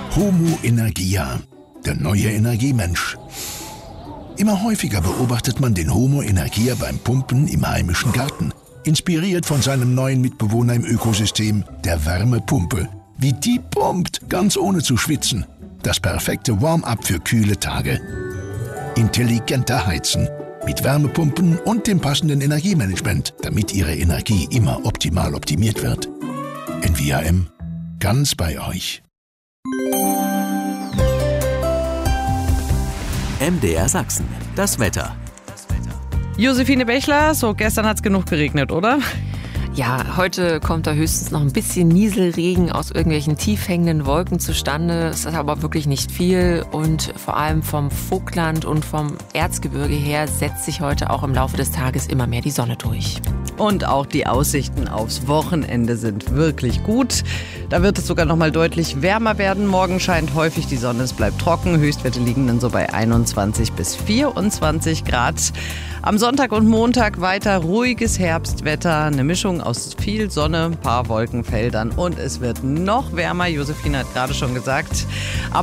Homo Energia, der neue Energiemensch. Immer häufiger beobachtet man den Homo Energia beim Pumpen im heimischen Garten. Inspiriert von seinem neuen Mitbewohner im Ökosystem, der Wärmepumpe. Wie die pumpt, ganz ohne zu schwitzen. Das perfekte Warm-up für kühle Tage. Intelligenter Heizen. Mit Wärmepumpen und dem passenden Energiemanagement, damit Ihre Energie immer optimal optimiert wird. NVIM, ganz bei euch. MDR Sachsen, das Wetter. Josephine Bechler, so gestern hat's genug geregnet, oder? Ja, heute kommt da höchstens noch ein bisschen Nieselregen aus irgendwelchen tief hängenden Wolken zustande. Es ist aber wirklich nicht viel und vor allem vom Vogtland und vom Erzgebirge her setzt sich heute auch im Laufe des Tages immer mehr die Sonne durch. Und auch die Aussichten aufs Wochenende sind wirklich gut. Da wird es sogar noch mal deutlich wärmer werden. Morgen scheint häufig die Sonne, es bleibt trocken. Höchstwerte liegen dann so bei 21 bis 24 Grad. Am Sonntag und Montag weiter ruhiges Herbstwetter. Eine Mischung aus viel Sonne, ein paar Wolkenfeldern und es wird noch wärmer. Josephine hat gerade schon gesagt.